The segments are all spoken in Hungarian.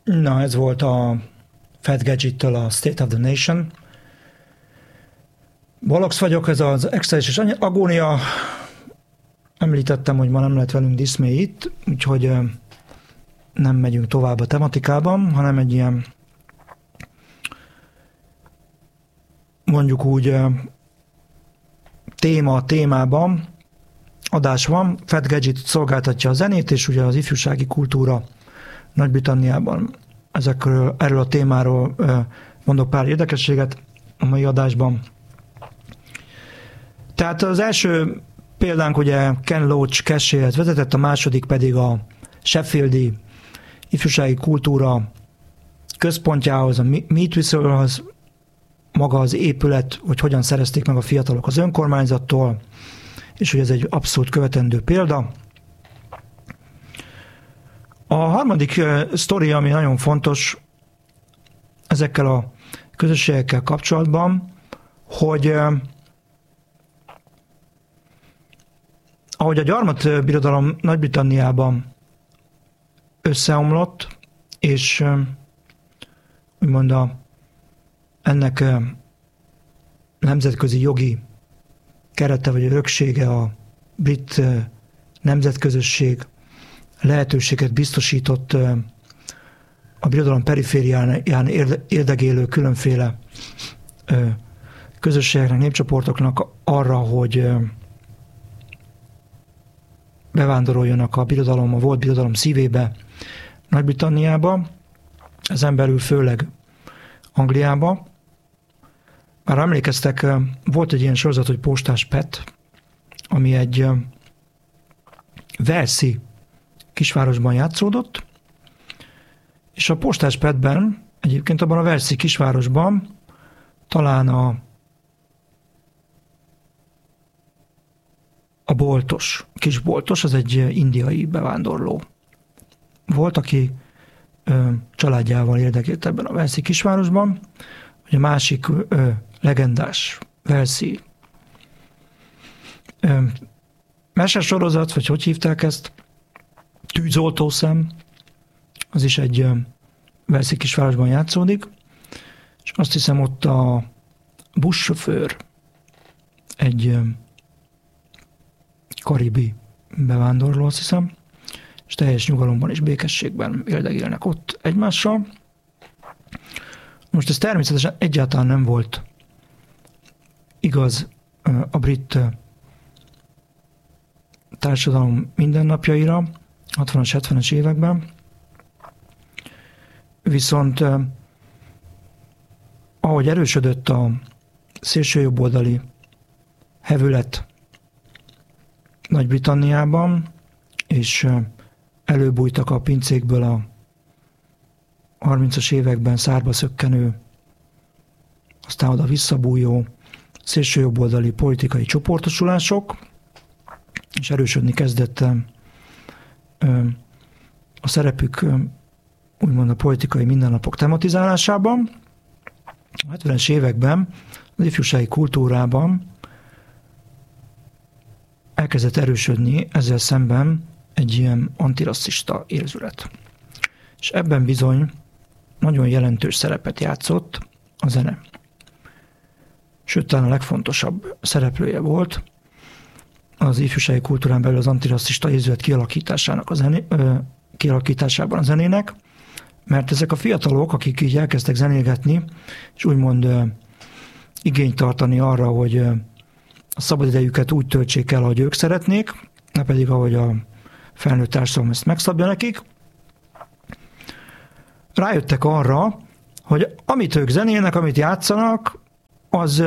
Na, ez volt a Fat Gadget-től a State of the Nation. Balax vagyok, ez az Excelsis Agónia. Említettem, hogy ma nem lett velünk Dismay itt, úgyhogy nem megyünk tovább a tematikában, hanem egy ilyen, mondjuk úgy témában adás van. Fat Gadget szolgáltatja a zenét, és ugye az ifjúsági kultúra Nagy-Britanniában erről a témáról mondok pár érdekességet a mai adásban. Tehát az első példánk ugye Ken Loach Cache-hez vezetett, a második pedig a Sheffieldi ifjúsági kultúra központjához, a Meat Whistle-hoz, maga az épület, hogy hogyan szerezték meg a fiatalok az önkormányzattól, és hogy ez egy abszolút követendő példa. A harmadik sztori, ami nagyon fontos ezekkel a közösségekkel kapcsolatban, hogy ahogy a gyarmatbirodalom Nagy-Britanniában összeomlott, és úgymond ennek nemzetközi jogi kerete vagy öröksége a brit nemzetközösség lehetőséget biztosított a birodalom perifériáján érdegélő különféle közösségeknek, népcsoportoknak arra, hogy bevándoroljanak a volt birodalom szívébe, Nagy-Britanniába, ezen belül főleg Angliába. Már emlékeztek, volt egy ilyen sorozat, hogy Postás Pet, ami egy walesi kisvárosban játszódott, és a Postás Petben, egyébként abban a walesi kisvárosban talán a boltos, kisboltos, az egy indiai bevándorló volt, aki családjával érdekelt ebben a walesi kisvárosban. A másik legendás walesi mesesorozat, vagy hogy hívták ezt, Tűzoltószem, az is egy walesi kisvárosban játszódik, és azt hiszem ott a buszsofőr egy karibi bevándorló, azt hiszem, és teljes nyugalomban és békességben éldegélnek ott egymással. Most ez természetesen egyáltalán nem volt igaz a brit társadalom mindennapjaira, 60-as, 70-es években. Viszont ahogy erősödött a szélsőjobboldali hevület Nagy-Britanniában, és előbújtak a pincékből a 30-as években szárba szökkenő, aztán oda visszabújó szélsőjobboldali politikai csoportosulások, és erősödni kezdett a szerepük úgymond a politikai mindennapok tematizálásában. A 70-es években az ifjúsági kultúrában elkezdett erősödni ezzel szemben egy ilyen antirasszista érzület. És ebben bizony nagyon jelentős szerepet játszott a zene. Sőt, talán a legfontosabb szereplője volt az ifjúsági kultúrán belül az antirasszista érzület kialakításában a zenének, mert ezek a fiatalok, akik így elkezdtek zenélgetni, és úgymond igényt tartani arra, hogy a szabadidejüket úgy töltsék el, ahogy ők szeretnék, ne pedig ahogy a felnőtt társadalom ezt megszabja nekik, rájöttek arra, hogy amit ők zenélnek, amit játszanak, az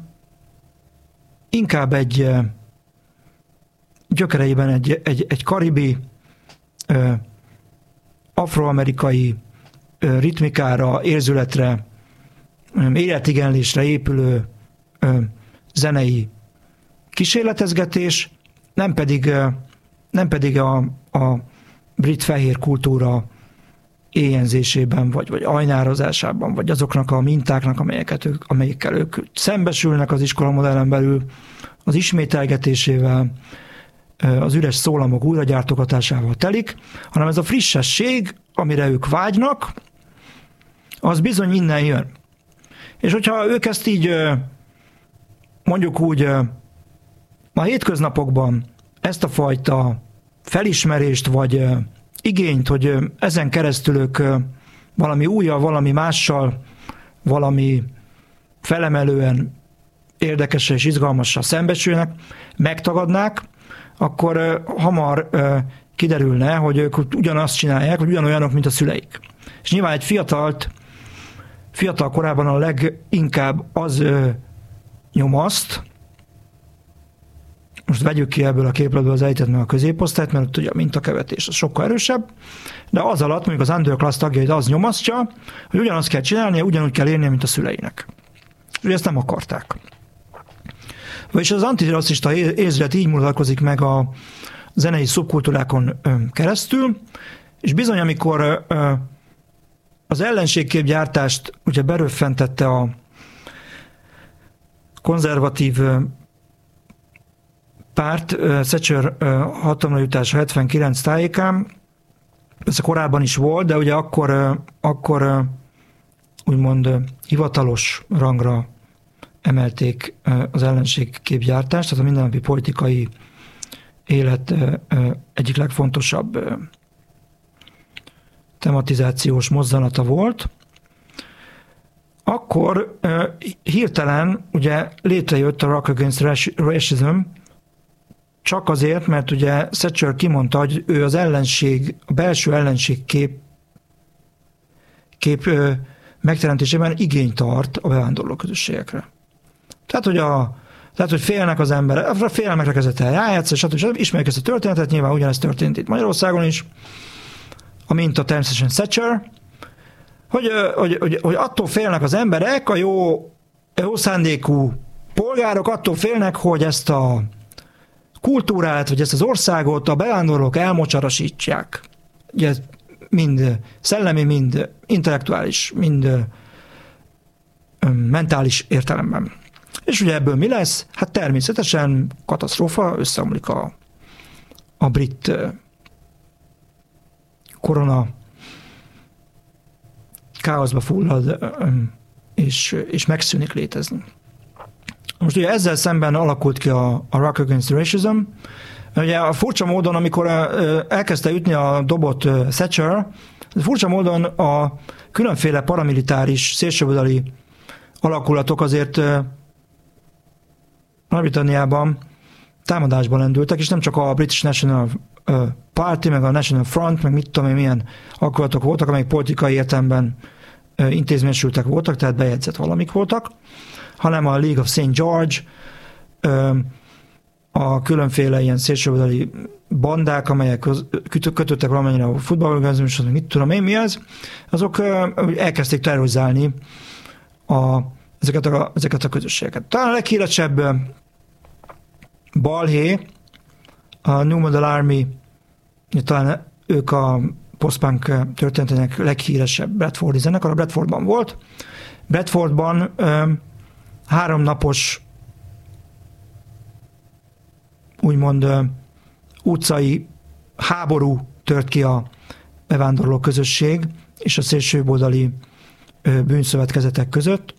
inkább egy gyökereiben egy karibi, afroamerikai ritmikára, érzületre, életigenlésre épülő zenei kísérletezgetés, nem pedig a brit fehér kultúra éjjenzésében, vagy ajnározásában, vagy azoknak a mintáknak, amelyekkel ők szembesülnek az iskolamodellen belül, az ismételgetésével, az üres szólamok újragyártogatásával telik, hanem ez a frissesség, amire ők vágynak, az bizony innen jön. És hogyha ők ezt így mondjuk úgy a hétköznapokban ezt a fajta felismerést vagy igényt, hogy ezen keresztül ők valami újjal, valami mással, valami felemelően érdekesen és izgalmassal szembesülnek, megtagadnák, akkor hamar kiderülne, hogy ők ugyanazt csinálják, hogy ugyanolyanok, mint a szüleik. És nyilván egy fiatal korában a leginkább az nyomaszt, most vegyük ki ebből a képletből az elejtet meg a középosztályt, mert ugye a mintakövetés az sokkal erősebb, de az alatt mondjuk az underclass tagjait az nyomasztja, hogy ugyanazt kell csinálnia, ugyanúgy kell érnie, mint a szüleinek. És ezt nem akarták. Vagyis az antirasszista érzület így mutatkozik meg a zenei szubkultúrákon keresztül, és bizony, amikor az ellenségképgyártást ugye beröffentette a konzervatív párt, Thatcher hatalomra jutása 79 tájékán, ez korábban is volt, de ugye akkor úgymond hivatalos rangra emelték az ellenségképgyártást, tehát a mindennapi politikai élet egyik legfontosabb tematizációs mozzanata volt. Akkor hirtelen ugye létrejött a Rock Against Racism, csak azért, mert ugye Thatcher kimondta, hogy ő az ellenség, a belső ellenség kép megteremtésében igényt tart a bevándorló közösségekre. Tehát, hogy félnek az emberek, a félelmekre kezdett el rájátszani, stb. Ismerjük ezt a történetet, nyilván ugyanezt történt itt Magyarországon is, a minta természetesen Thatcher, hogy attól félnek az emberek, a jó szándékú polgárok attól félnek, hogy ezt a kultúrát, vagy ezt az országot a bevándorlók elmocsarasítsák. Ugye mind szellemi, mind intellektuális, mind mentális értelemben. És ugye ebből mi lesz? Hát természetesen katasztrófa, összeomlik a brit korona, káoszba fullad, és megszűnik létezni. Most ugye ezzel szemben alakult ki a Rock Against Racism. Ugye a furcsa módon, amikor elkezdte ütni a dobot Thatcher, furcsa módon a különféle paramilitáris, szélsőjobboldali alakulatok azért Nagy-Britanniában támadásban lendültek, és nem csak a British National Party, meg a National Front, meg mit tudom én, milyen alakulatok voltak, amelyek politikai értelemben intézményesültek voltak, tehát bejegyzett valamik voltak, hanem a League of St. George, a különféle ilyen szélsőjobboldali bandák, amelyek kötöttek valamennyire a futballorganizmushoz, mit tudom én mi ez, azok elkezdték terrorizálni ezeket a közösségeket. Talán a leghíresebb balhé, a New Model Army, talán ők a post-punk történetének leghíresebb bradfordi zenekar, a Bradfordban volt. Bradfordban 3 napos úgymond utcai háború tört ki a bevándorló közösség és a szélsőjobboldali bűnszövetkezetek között,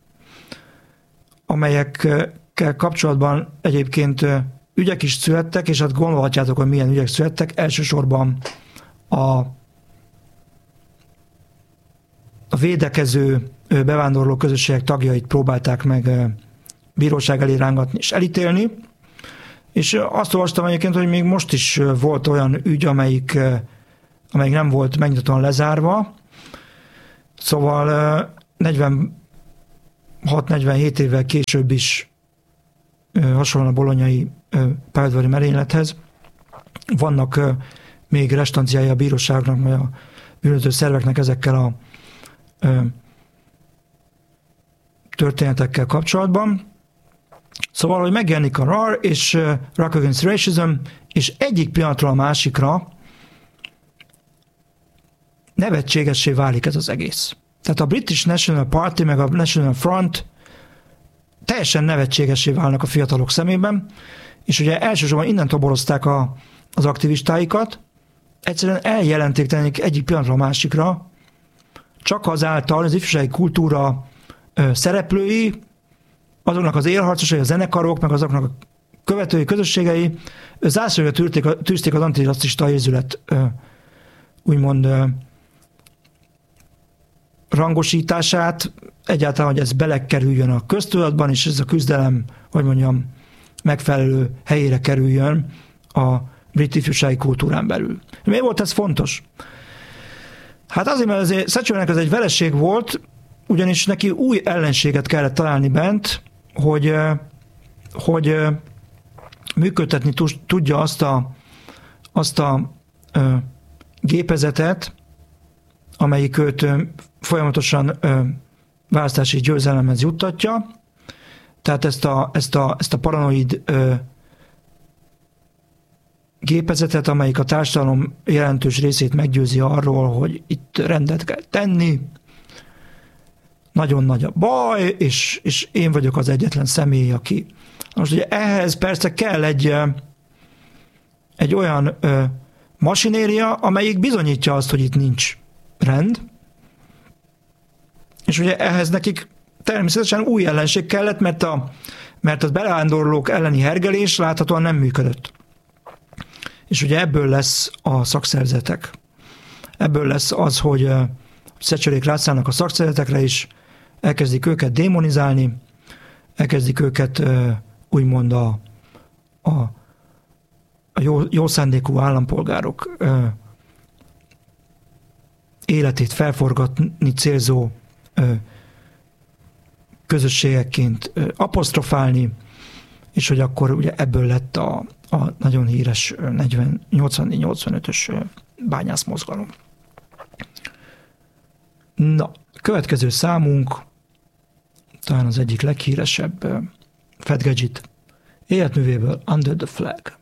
amelyekkel kapcsolatban egyébként ügyek is születtek, és hát gondolhatjátok, hogy milyen ügyek születtek. Elsősorban a védekező bevándorló közösségek tagjait próbálták meg bíróság elé rángatni és elítélni. És azt olvastam egyébként, hogy még most is volt olyan ügy, amelyik nem volt megnyitóan lezárva. Szóval 46-47 évvel később is hasonlóan a bolonyai pályaudvari merénylethez vannak még restanciái a bíróságnak, vagy a bűnöző szerveknek ezekkel a történetekkel kapcsolatban. Szóval, hogy megjelenik a RAR és Rock Against Racism, és egyik pillanatról a másikra nevetségessé válik ez az egész. Tehát a British National Party meg a National Front teljesen nevetségessé válnak a fiatalok szemében, és ugye elsősorban innen toborozták az aktivistáikat, egyszerűen eljelentéktelenik egyik pillanatról a másikra, csak azáltal az ifjúsági kultúra szereplői, azoknak az élharcosai, a zenekarok, meg azoknak a követői közösségei zászlóra tűzték az antirasszista érzület úgymond rangosítását, egyáltalán, hogy ez belekerüljön a köztudatban, és ez a küzdelem, hogy mondjam, megfelelő helyére kerüljön a brit ifjúsági kultúrán belül. Miért volt ez fontos? Hát azért, mert azért Thatchernek ez egy vereség volt, ugyanis neki új ellenséget kellett találni bent, hogy működtetni tudja azt a gépezetet, amelyik őt folyamatosan választási győzelemhez juttatja. Tehát ezt a paranoid gépezetet, amelyik a társadalom jelentős részét meggyőzi arról, hogy itt rendet kell tenni, nagyon nagy a baj, és én vagyok az egyetlen személy, aki... Most ugye ehhez persze kell egy olyan masinéria, amelyik bizonyítja azt, hogy itt nincs rend, és ugye ehhez nekik természetesen új ellenség kellett, mert a bevándorlók elleni hergelés láthatóan nem működött. És ugye ebből lesz a szakszervezetek. Ebből lesz az, hogy Thatcherék rászállnak a szakszervezetekre is, elkezdik őket démonizálni, elkezdik őket úgymond a jó szándékú állampolgárok életét felforgatni célzó közösségekként apostrofálni, és hogy akkor ugye ebből lett a nagyon híres 84-85-ös bányászmozgalom. Na, következő számunk, talán az egyik leghíresebb Fat Gadget életművéből, Under the Flag.